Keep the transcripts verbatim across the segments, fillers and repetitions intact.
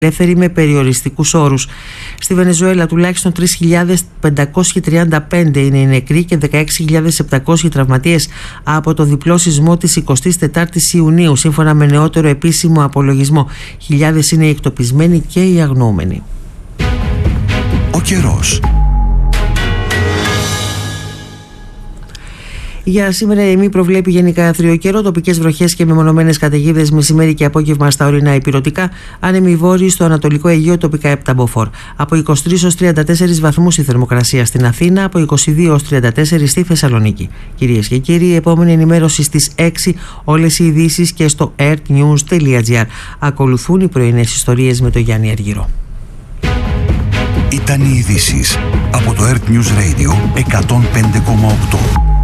ελεύθεροι με περιοριστικούς όρους. Στη Βενεζουέλα τουλάχιστον τρεις χιλιάδες πεντακόσιοι τριάντα πέντε είναι οι νεκροί και δεκαέξι χιλιάδες επτακόσιοι τραυματίες από το διπλό σεισμό της εικοστής τετάρτης Ιουνίου, σύμφωνα με νεότερο επίσημο απολογισμό. Χιλιάδες είναι οι εκτοπισμένοι και οι αγνοούμενοι. Ο καιρός. Για σήμερα η ΕΜΗ προβλέπει γενικά άθριο καιρό, τοπικές βροχές και μεμονωμένες καταιγίδες μεσημέρι και απόγευμα στα ορεινά ηπειρωτικά, άνεμοι βόρειοι στο Ανατολικό Αιγαίο, τοπικά επτά μποφόρ. Από είκοσι τρεις έως τριάντα τέσσερις βαθμούς η θερμοκρασία στην Αθήνα, από είκοσι δύο έως τριάντα τέσσερις στη Θεσσαλονίκη. Κυρίες και κύριοι, η επόμενη ενημέρωση στις έξι, όλες οι ειδήσεις και στο earthnews τελεία gr. Ακολουθούν οι πρωινές ιστορίες με τον Γιάννη Αργυρό. Ήταν οι ειδήσεις από το Earth News Radio εκατόν πέντε κόμμα οκτώ.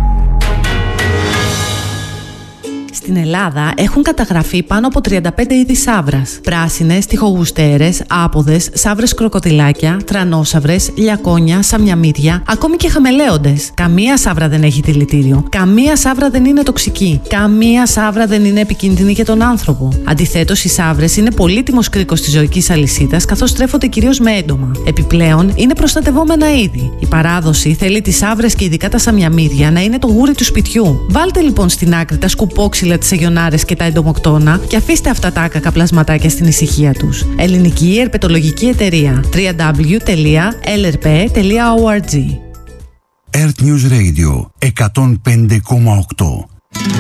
Στην Ελλάδα έχουν καταγραφεί πάνω από τριάντα πέντε είδη σαύρας. Πράσινες, τοιχογουστέρες, άποδες, σαύρες κροκοδιλάκια, τρανόσαυρες, λιακόνια, σαμιαμίδια, ακόμη και χαμελέοντες. Καμία σαύρα δεν έχει δηλητήριο. Καμία σαύρα δεν είναι τοξική. Καμία σαύρα δεν είναι επικίνδυνη για τον άνθρωπο. Αντιθέτως, οι σαύρες είναι πολύτιμος κρίκος της ζωικής αλυσίδας, καθώς τρέφονται κυρίως με έντομα. Επιπλέον, είναι προστατευόμενα είδη. Η παράδοση θέλει τις σαύρες και ειδικά τα σαμιαμίδια να είναι το γούρι του σπιτιού. Βάλτε λοιπόν στην άκρη τα σκουπόξυλα, τις αγιονάρες και τα εντομοκτώνα και αφήστε αυτά τα άκακα πλασματάκια στην ησυχία τους. Ελληνική Ερπετολογική Εταιρεία. double-u double-u double-u τελεία ελ ερ πι τελεία org. Earth News Radio εκατόν πέντε κόμμα οκτώ.